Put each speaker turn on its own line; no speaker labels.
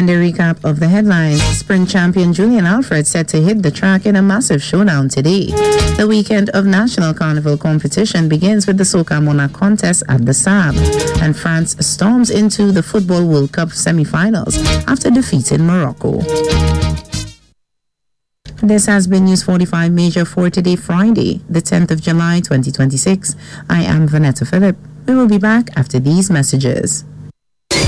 And a recap of the headlines. Sprint champion Julian Alfred set to hit the track in a massive showdown today. The weekend of National Carnival competition begins with the Soca Monarch contest at the SAB. And France storms into the Football World Cup semi-finals after defeating Morocco. This has been News 45 Major for today, Friday, the 10th of July, 2026. I am Vanetta Phillip. We will be back after these messages.